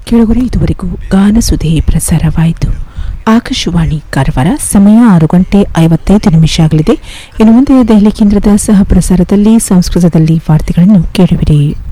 ಕೆಳಗರೆ ಇದುವರೆಗೂ ಗಾನಸುಧೆ ಪ್ರಸಾರವಾಯಿತು. ಆಕಾಶವಾಣಿ ಕಾರವಾರ. ಸಮಯ 6:55 ಆಗಲಿದೆ. ಇನ್ನು ಮುಂದೆ ದೆಹಲಿ ಕೇಂದ್ರದ ಸಹ ಪ್ರಸಾರದಲ್ಲಿ ಸಂಸ್ಕೃತದಲ್ಲಿ ವಾರ್ತೆಗಳನ್ನು ಕೇಳುವಿರಿ.